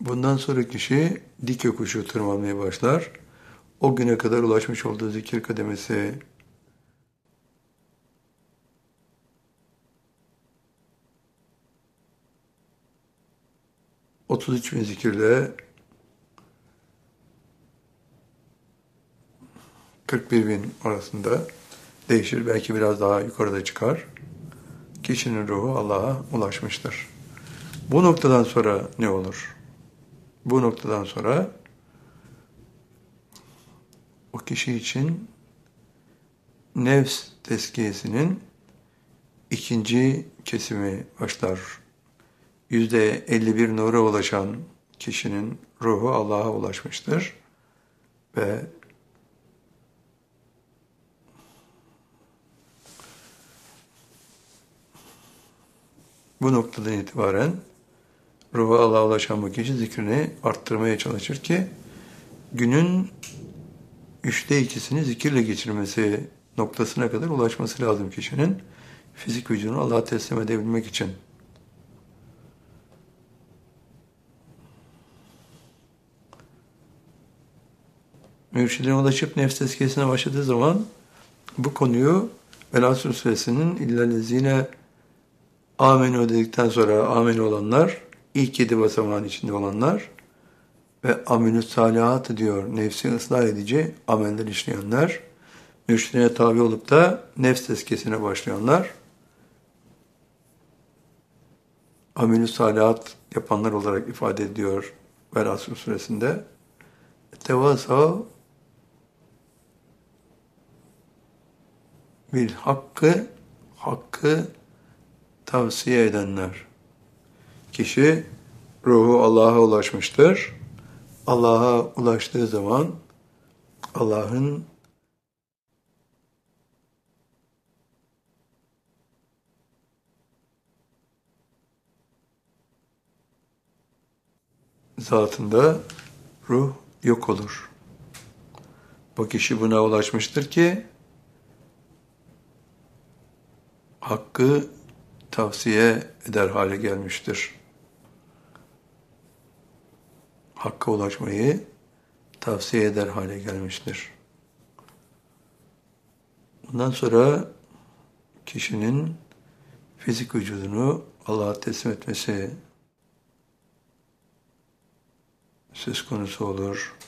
Bundan sonra kişi dik yokuşu tırmanmaya başlar. O güne kadar ulaşmış olduğu zikir kademesi 33 bin zikirle 41 bin arasında değişir. Belki biraz daha yukarıda çıkar. Kişinin ruhu Allah'a ulaşmıştır. Bu noktadan sonra ne olur? Bu noktadan sonra o kişi için nefs tezkiyesinin ikinci kesimi başlar. %51 nura ulaşan kişinin ruhu Allah'a ulaşmıştır ve bu noktadan itibaren ruhu Allah'a ulaşan bu kişi zikrini arttırmaya çalışır ki günün 2/3'ünü zikirle geçirmesi noktasına kadar ulaşması lazım kişinin fizik vücudunu Allah'a teslim edebilmek için. Mürşidine ulaşıp nefs tezkiyesine başladığı zaman bu konuyu Velasül Suresinin illellezine amenu dedikten sonra amenu olanlar, ilk 7 basamağın içinde olanlar ve aminü salihat diyor, nefsi ıslah edici ameller işleyenler, mürşidine tabi olup da nefs tezkiyesine başlayanlar, aminü salihat yapanlar olarak ifade ediyor Velasül Suresinde. Tevasav bil hakkı tavsiye edenler. Kişi ruhu Allah'a ulaşmıştır. Allah'a ulaştığı zaman Allah'ın zatında ruh yok olur. Bu kişi buna ulaşmıştır ki hakkı tavsiye eder hale gelmiştir. Hakka ulaşmayı tavsiye eder hale gelmiştir. Bundan sonra kişinin fizik vücudunu Allah'a teslim etmesi söz konusu olur.